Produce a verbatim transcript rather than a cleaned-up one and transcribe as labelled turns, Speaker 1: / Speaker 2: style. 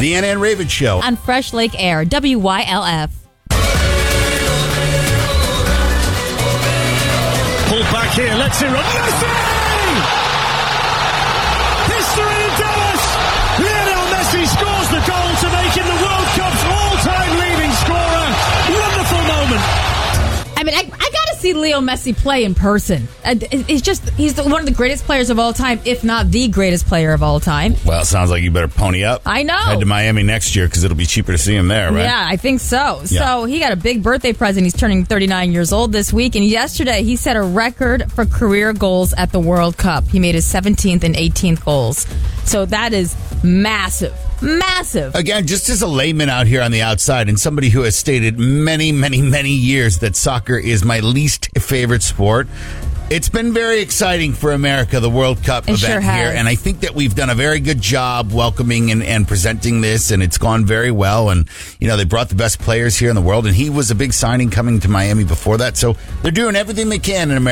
Speaker 1: The Anna and Raven Show.
Speaker 2: On Fresh Lake Air, W Y L F.
Speaker 3: Pull back here, let's see run. Messi! History in Dallas! Lionel Messi scores the goal to make him the World Cup's all-time leading scorer. Wonderful moment.
Speaker 2: I mean, I, I got to see Leo Messi play in person. Uh, He's just, he's the, one of the greatest players of all time, if not the greatest player of all time.
Speaker 1: Well, it sounds like you better pony up.
Speaker 2: I know.
Speaker 1: Head to Miami next year because it'll be cheaper to see him there, right?
Speaker 2: Yeah, I think so.
Speaker 1: Yeah.
Speaker 2: So he got a big birthday present. He's turning thirty-nine years old this week. And yesterday, he set a record for career goals at the World Cup. He made his seventeenth and eighteenth goals. So that is massive. Massive.
Speaker 1: Again, just as a layman out here on the outside and somebody who has stated many, many, many years that soccer is my least favorite sport, it's been very exciting for America, the World Cup
Speaker 2: It
Speaker 1: event
Speaker 2: sure
Speaker 1: here.
Speaker 2: has.
Speaker 1: And I think that we've done a very good job welcoming and, and presenting this, and it's gone very well. And, you know, they brought the best players here in the world, and he was a big signing coming to Miami before that. So they're doing everything they can in America